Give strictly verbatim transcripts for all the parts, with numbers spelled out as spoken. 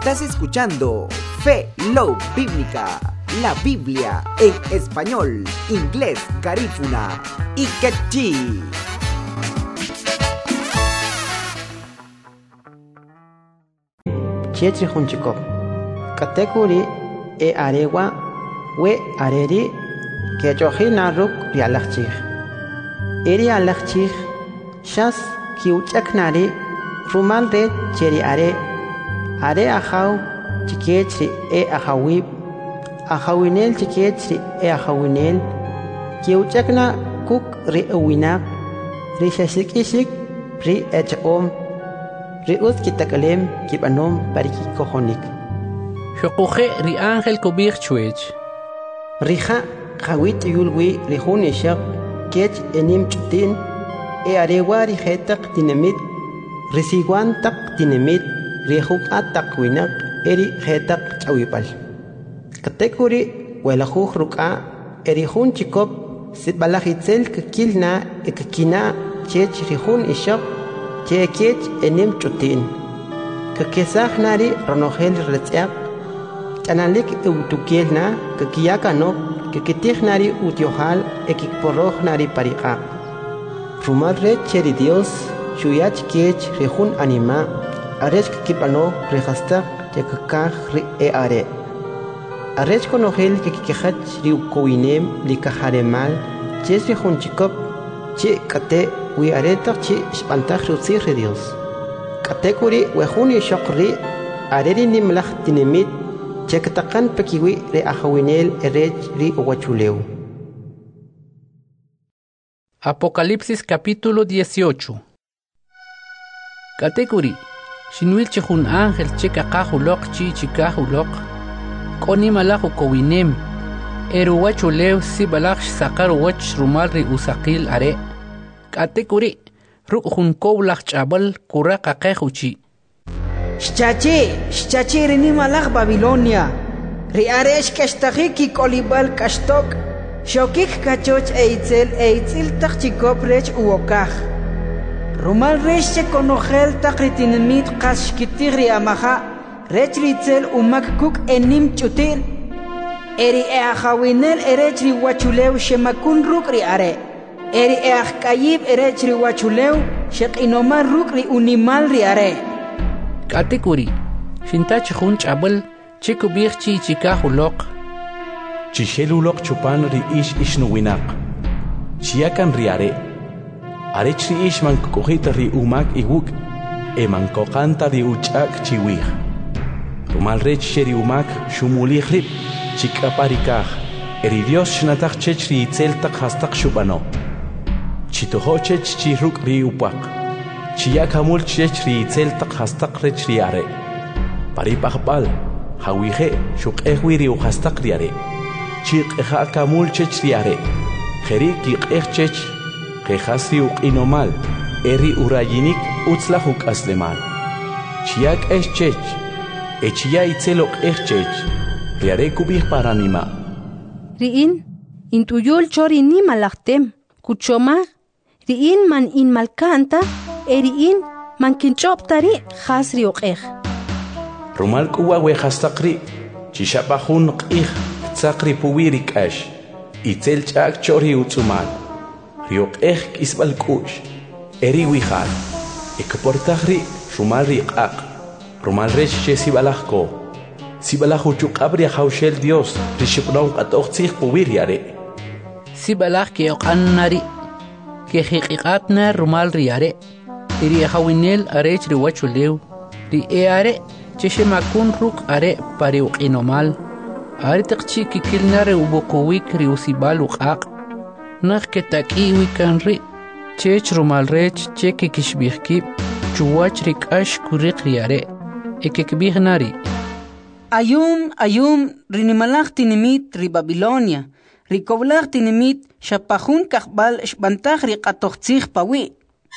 Estás escuchando Fe Love Bíblica, la Biblia en español, inglés, garífuna y quechí. Chietri Hunchikop Katekuri e arewa we areri kejohina ruk rialachich. Eri alachich shas kiuchaknari rumal de cheri are are ahaw chiketri e ahawib ahawinel chiketri e ahawinel kiuchakna kuk ri uwinak ri shashikishik ri echom ri uz kitakalem kibanom pariki kohonik Shokuche ri ángel kubich chuech Rija khawit yulwi ri hunishak kech enim chutin e arewa ri hetak dinamit risiguan tak dinamit rihuk atak winak eri hetak chawipal katekuri welahuh ruka eri hun chikop sibalahitzel kakilna ekakina chech rihun ishak chekech enim chutin kakesah nari ronohel retsak tanalik eutukielna kakiyakano kakitih nari utiohal ekikporoh nari parika rumadre cheri Dios Shuyach kech rehun anima arech kipano rehasta yakakah ri e are arech konohel kikikhat ri ukowinem likaharemal ches rehun chikop che kate wi areta che spantach rutsir Dios katekuri wehuni shokri areri nimlach dinamit chekatakan pekiwi re ahawinel erech ri uwachuleu. Apocalipsis capítulo dieciocho. Katekuri, shinwil chihun ángel cheka kahulok chi chikahulok, koni malaku kowinem, eruwachu lew si balak sakar wach rumalri usakil are. Katekuri, ruk hun kowlak chabal kura kakehuchi. Shchachi, shchachi rini malak Babilonia, ri aresh kashtahiki kolibal kashtok, shokik kachoch eitzel eitzil takchikop rech uokach. Rumal reche konogel takritinmit kashkitigri amaha rech ritzel umak kuk enim chutin eri eahawinel erechri wachulew shemakun rukri are eri eahkayib erechri wachulew shekinomar rukri unimal ri are Katekuri shintach hun chabal chikubich chi chikahulok chishelulok chupan ri ish ishnuwinak chiakan ri are Arechri ishman kokojita ri umak iwuk eman kokanta ri uchak chiwih Rumal rech sheri umak shumulih rip chikaparikaj eri Dios shnatak chechri itzeltak hastak shubano Chitoho chech chiruk ri upak Chiyak hamul chechri itzeltak hastak rech ri are Paripajpal hawije shukejwi ri uhastak ri are Chik'eja kamul chechri are Jeri kiq'ej chech Kehasri uqinomal, eri urayinik utzlahuk aslemal. Chiak eschech, echia itzelok echech, riare kubih paranima. Riin, intuyul chori ni malachtem, kuchoma, riin man in malkanta, eriin man kinchoptari hasri uqej. Rumal kuwa wehastakri, chishapahun qih, tsakri puwirik ash, itzel chak chori utzumal. Riok ek isbal kush, eri wihal, ekportahri, rumal riqaq, rumal resh che sibalahko, sibalahu chukabri haushel Dios, rishipnon atoxih puwiriare. Sibalah ke oqannari, ke hiqiqatna rumal riare, iri hawinel arech riwachulew, ri eare, cheshemakun ruk are pari uqinomal, aritiqchi kikilnare ubokowik riusibal uqaq, Nach ketakiwi kanri, chech rumal rech cheke kishbihki, chuwach rikash kurik riare, ekekbih nari. Ayum, ayum, rinimalach tinimit ri Babilonia, rikoblach tinimit, shapahun kahbal shbantach rikatochtzich pawi.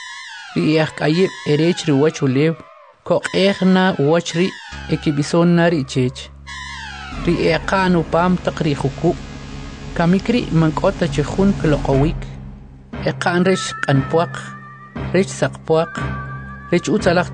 Riach kayib erech riwach ulev, kok echna wachri, ekibison nari chech. Riekanu pam takri huku. Kamikri mankota chihun kloqowik eqan resh qanpuaq resh saqpuaq resh utzalaq